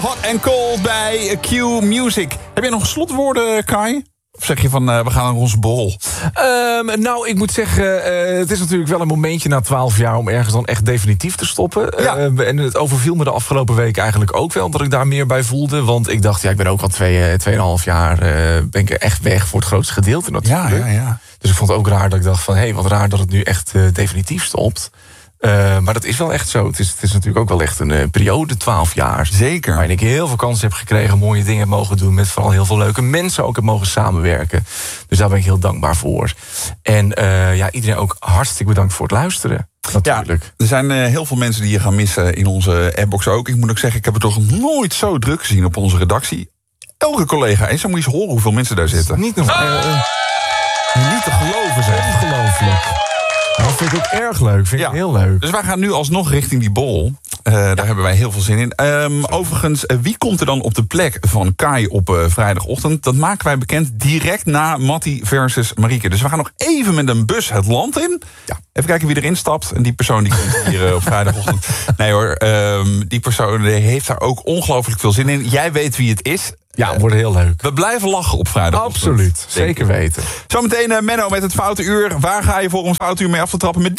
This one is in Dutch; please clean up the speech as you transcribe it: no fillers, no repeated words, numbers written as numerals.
Hot and Cold bij Q Music. Heb jij nog slotwoorden, Kai? Of zeg je van, we gaan naar onze borrel? Nou, ik moet zeggen, het is natuurlijk wel een momentje na 12 jaar... om ergens dan echt definitief te stoppen. Ja. En het overviel me de afgelopen week eigenlijk ook wel... dat ik daar meer bij voelde. Want ik dacht, ik ben ook al 2,5 jaar... ben ik er echt weg voor het grootste gedeelte natuurlijk. Ja. Dus ik vond het ook raar dat ik dacht van... wat raar dat het nu echt definitief stopt. Maar dat is wel echt zo. Het is natuurlijk ook wel echt een periode, 12 jaar. Zeker. Waarin ik heel veel kansen heb gekregen, mooie dingen heb mogen doen... met vooral heel veel leuke mensen ook heb mogen samenwerken. Dus daar ben ik heel dankbaar voor. En iedereen ook hartstikke bedankt voor het luisteren. Natuurlijk. Ja, er zijn heel veel mensen die je gaan missen in onze appbox ook. Ik moet ook zeggen, ik heb het toch nooit zo druk gezien op onze redactie. Elke collega. En zo moet je eens horen hoeveel mensen daar zitten. Niet nog niet te geloven, zeg. Ongelooflijk. Dat vind ik ook erg leuk. Vind ik heel leuk. Dus wij gaan nu alsnog richting die borrel. Daar hebben wij heel veel zin in. Overigens, wie komt er dan op de plek van Kai op vrijdagochtend? Dat maken wij bekend direct na Mattie versus Marieke. Dus we gaan nog even met een bus het land in. Ja. Even kijken wie erin stapt. En die persoon die komt hier op vrijdagochtend. Nee hoor, die persoon heeft daar ook ongelooflijk veel zin in. Jij weet wie het is. Ja, het wordt heel leuk. We blijven lachen op vrijdagochtend. Absoluut, zeker weten. Zometeen Menno met het Foute Uur. Waar ga je voor ons Foute Uur mee af te trappen? Met